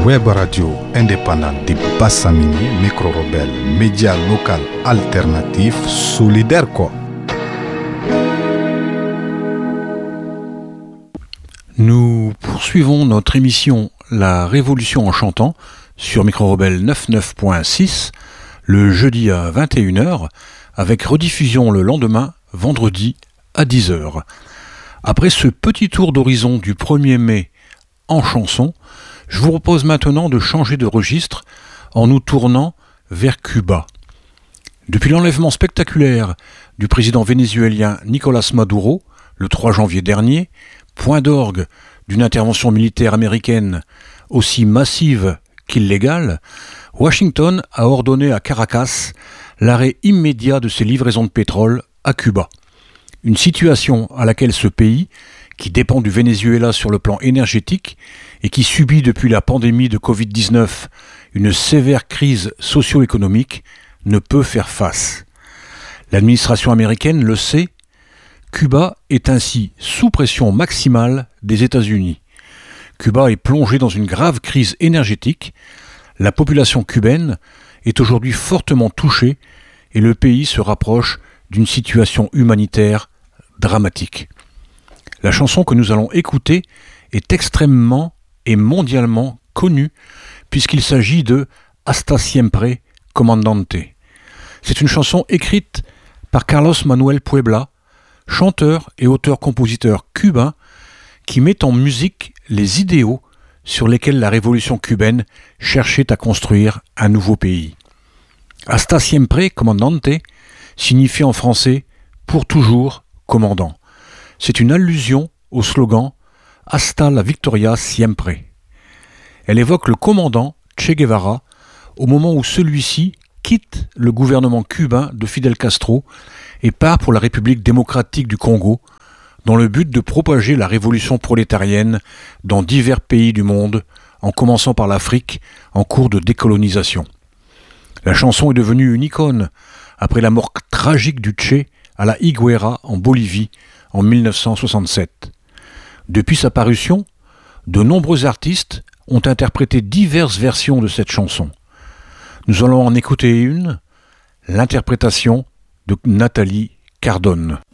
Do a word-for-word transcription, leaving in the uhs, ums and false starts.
Web radio indépendante de Bassamini, micro-rebelle, média local alternatif, solidaire quoi. Nous poursuivons notre émission La Révolution en chantant sur Micro-Rebelle quatre-vingt-dix-neuf point six le jeudi à vingt et une heures avec rediffusion le lendemain, vendredi à dix heures. Après ce petit tour d'horizon du premier mai en chanson, je vous propose maintenant de changer de registre en nous tournant vers Cuba. Depuis l'enlèvement spectaculaire du président vénézuélien Nicolás Maduro le trois janvier dernier, point d'orgue d'une intervention militaire américaine aussi massive qu'illégale, Washington a ordonné à Caracas l'arrêt immédiat de ses livraisons de pétrole à Cuba. Une situation à laquelle ce pays, qui dépend du Venezuela sur le plan énergétique et qui subit depuis la pandémie de covid dix-neuf une sévère crise socio-économique, ne peut faire face. L'administration américaine le sait, Cuba est ainsi sous pression maximale des États-Unis. Cuba est plongé dans une grave crise énergétique, la population cubaine est aujourd'hui fortement touchée et le pays se rapproche d'une situation humanitaire dramatique. La chanson que nous allons écouter est extrêmement et mondialement connue puisqu'il s'agit de Hasta Siempre, Comandante. C'est une chanson écrite par Carlos Manuel Puebla, chanteur et auteur-compositeur cubain qui met en musique les idéaux sur lesquels la révolution cubaine cherchait à construire un nouveau pays. Hasta Siempre, Comandante signifie en français « pour toujours, commandant ». C'est une allusion au slogan « Hasta la victoria siempre ». Elle évoque le commandant Che Guevara au moment où celui-ci quitte le gouvernement cubain de Fidel Castro et part pour la République démocratique du Congo dans le but de propager la révolution prolétarienne dans divers pays du monde, en commençant par l'Afrique en cours de décolonisation. La chanson est devenue une icône après la mort tragique du Che à la Higuera en Bolivie en dix-neuf cent soixante-sept. Depuis sa parution, de nombreux artistes ont interprété diverses versions de cette chanson. Nous allons en écouter une, l'interprétation de Nathalie Cardone.